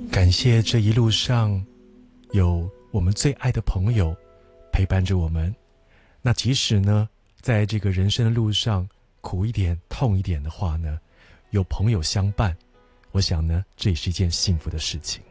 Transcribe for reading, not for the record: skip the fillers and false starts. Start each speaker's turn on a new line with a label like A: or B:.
A: 感谢这一路上有我们最爱的朋友陪伴着我们。那即使呢，在这个人生的路上苦一点、痛一点的话呢，有朋友相伴，我想呢，这也是一件幸福的事情。